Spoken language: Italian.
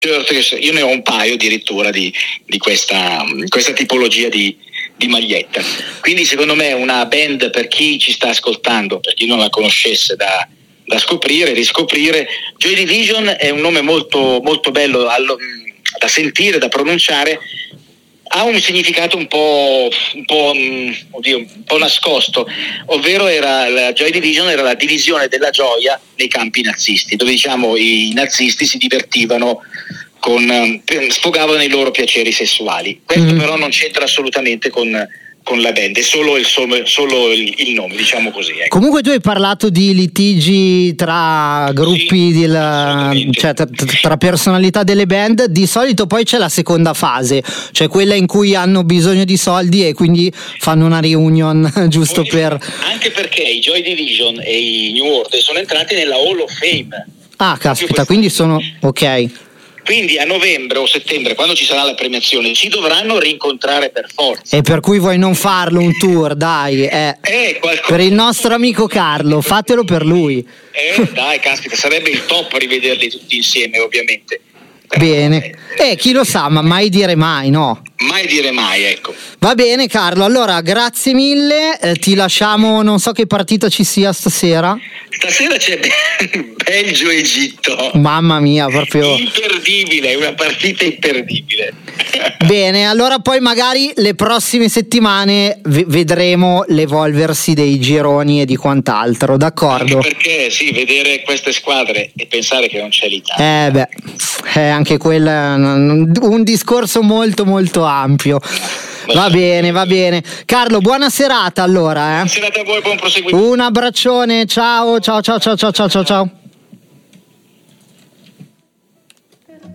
Certo che io ne ho un paio addirittura di questa tipologia di maglietta. Quindi secondo me una band, per chi ci sta ascoltando, per chi non la conoscesse, da scoprire, riscoprire. Joy Division è un nome molto, molto bello da sentire, da pronunciare. Ha un significato un po' nascosto, ovvero la Joy Division era la divisione della gioia nei campi nazisti, dove i nazisti si divertivano sfogavano i loro piaceri sessuali. Questo però non c'entra assolutamente con la band, è solo il nome, diciamo così. Ecco. Comunque tu hai parlato di litigi tra gruppi, sì, cioè tra personalità delle band. Di solito poi c'è la seconda fase, cioè quella in cui hanno bisogno di soldi e quindi fanno una reunion giusto per... Anche perché i Joy Division e i New Order sono entrati nella Hall of Fame. Ah, caspita, quindi sono... ok. Quindi a novembre o settembre, quando ci sarà la premiazione, ci dovranno rincontrare per forza. E per cui vuoi non farlo un tour, dai, per il nostro amico Carlo, fatelo per lui. Dai, caspita, sarebbe il top rivederli tutti insieme, ovviamente. Bene, chi lo sa, ma mai dire mai, no? Mai dire mai, ecco. Va bene Carlo, allora grazie mille, ti lasciamo, non so che partita ci sia stasera. Stasera c'è Belgio-Egitto. Mamma mia, proprio imperdibile, è una partita imperdibile. Bene, allora poi magari le prossime settimane vedremo l'evolversi dei gironi e di quant'altro, d'accordo? Anche perché sì, vedere queste squadre e pensare che non c'è l'Italia. Anche quella un discorso molto molto ampio. Va bene. Carlo, buona serata allora. Buona serata a voi, buon proseguimento. Un abbraccione, ciao.